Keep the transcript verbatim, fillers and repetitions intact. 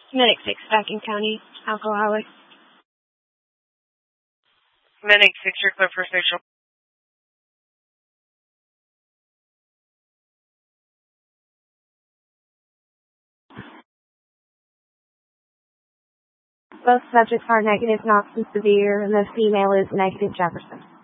Medic six, Stocking County, alcoholic. Medic six, you're clear for social. Both subjects are negative, not severe, and the female is negative Jefferson.